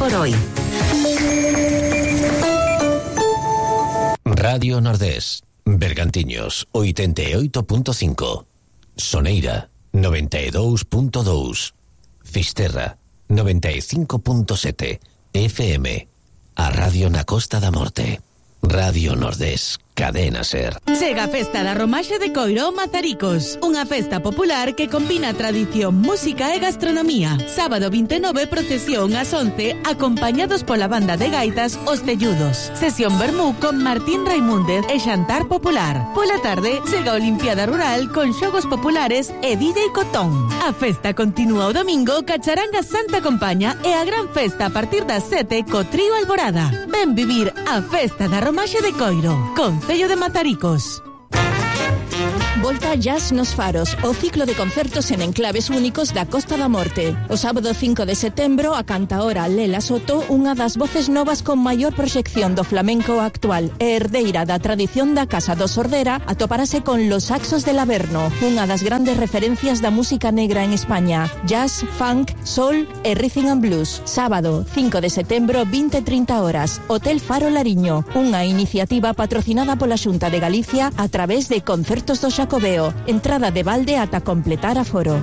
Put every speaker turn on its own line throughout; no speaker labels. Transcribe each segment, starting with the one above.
por hoy.
Radio Nordés, Bergantiños 88.5, Soneira 92.2, Fisterra 95.7 FM, a Radio na Costa da Morte. Radio Nordés, Cadena Ser.
Chega a Festa da Romaxe de Coiro Mazaricos, unha festa popular que combina tradición, música e gastronomía. Sábado 29, procesión ás 11, acompañados pola banda de gaitas Os Telludos. Sesión vermú con Martín Raimúndez e xantar popular. Pola tarde, chega a Olimpiada Rural con xogos populares e DJ Cotón. A festa continúa o domingo ca charanga Santa Compaña e a gran festa a partir das 7 co trío Alborada. Ven vivir a Festa da Romaxe de Coiro, Concello de Mazaricos.
Volta Jazz nos Faros, o ciclo de concertos en enclaves únicos da Costa da Morte. O sábado 5 de setembro, a cantaora Lela Soto, unha das voces novas con maior proxección do flamenco actual e herdeira da tradición da Casa do Sordera, atoparase con Los Saxos del Averno, unha das grandes referencias da música negra en España. Jazz, funk, soul e rhythm and blues. Sábado 5 de setembro, 20:30 horas. Hotel Faro Lariño, unha iniciativa patrocinada pola Xunta de Galicia a través de Concertos do Xacobeo. Entrada de balde ata completar aforo.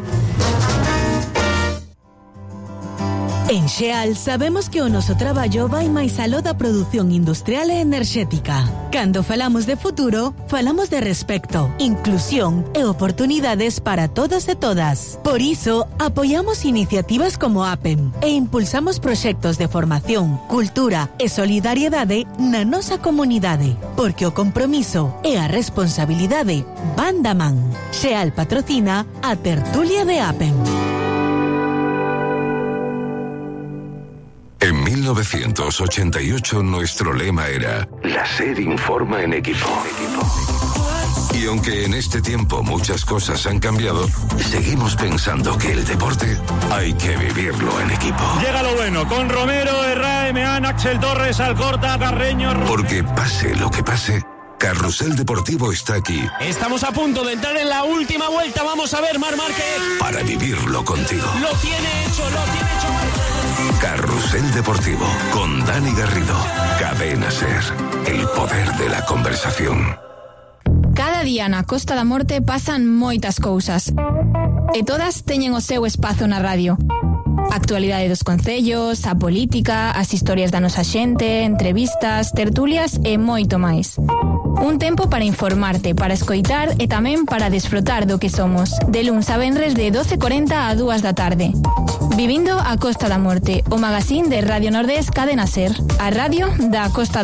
En Xeal sabemos que o noso traballo vai máis aló da produción industrial e enerxética. Cando falamos de futuro, falamos de respecto, inclusión e oportunidades para todos e todas. Por iso, apoiamos iniciativas como APEM e impulsamos proxectos de formación, cultura e solidariedade na nosa comunidade, porque o compromiso e a responsabilidade van da man. Xeal patrocina a tertulia de APEM.
En 1988 nuestro lema era la SER informa en equipo. Y aunque en este tiempo muchas cosas han cambiado, seguimos pensando que el deporte hay que vivirlo en equipo.
Llega lo bueno, con Romero, Herrera, Meán, Axel Torres, Alcorta, Carreño...
Porque pase lo que pase, Carrusel Deportivo está aquí.
Estamos a punto de entrar en la última vuelta. Vamos a ver, Marc Márquez.
Para vivirlo contigo.
Lo tiene hecho Marc.
Carrusel Deportivo, con Dani Garrido. Cadena Ser, el poder de la conversación.
Cada día na Costa da Morte pasan moitas cousas. E todas teñen o seu espazo na radio. A actualidade dos concellos, a política, as historias da nosa xente, entrevistas, tertulias e moito máis. Un tempo para informarte, para escoitar e tamén para desfrutar do que somos. De luns a venres de 12:40 a 2 da tarde. Vivindo a Costa da Morte, o magazín de Radio Nordés Cadena Ser, a radio da Costa